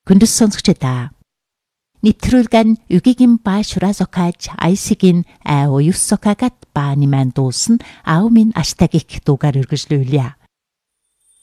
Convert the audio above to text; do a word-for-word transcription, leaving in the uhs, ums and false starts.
Хүндэс сонсогчдаа. Нэвтрүүлгэн үгигийн баашуразокаж айсигин аа уюссокагат баани маань дуусан аав минь аштагик дугаар үргэлжлүүлье.